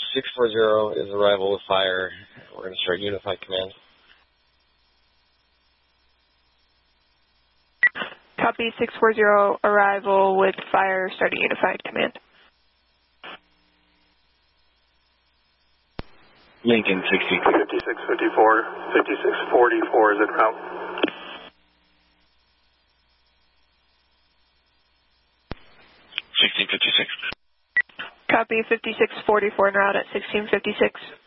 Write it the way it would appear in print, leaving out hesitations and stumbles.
640 is arrival with fire. We're going to start unified command. Copy 640, arrival with fire, starting unified command. Lincoln 60. 5654, 5644 is en route. 1656. Copy 5644 en route at 1656.